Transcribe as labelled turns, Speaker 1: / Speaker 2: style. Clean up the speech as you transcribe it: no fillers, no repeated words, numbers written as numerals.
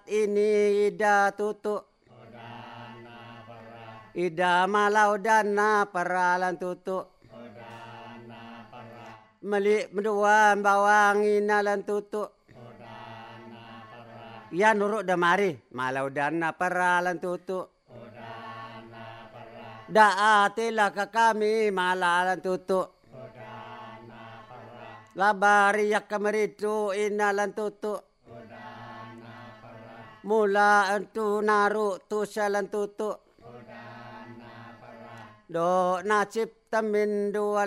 Speaker 1: ini ida tutu. Ida malau dana paralan tutu. Melik menduan bawang inalan tutu. Ya nuruk damari malau dana paralan tutu. Daatilah ke kami malalan tutu. Labariyak kameritu inalan tutu. Mula entu naru tu salan tutu. Do nasib tamin dua